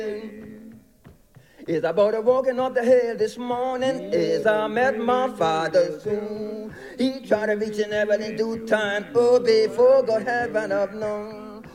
As I bought walking up the hill this morning, as I met my father soon, he tried to reach an ever in due time, oh, before God heaven of known.